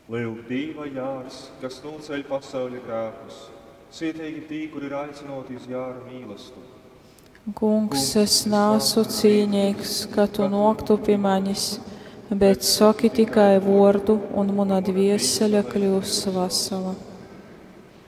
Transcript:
Lūk, Dieva jārs, kas noceļ pasaules grēkus, svētīgi tī, kur ir aicinoti uz jāra mīlestību. Kungs, es neesmu cienīgs, ka tu noktu pie manis, bet saki tikai vārdu, un mana dvēsele kļūs vesela.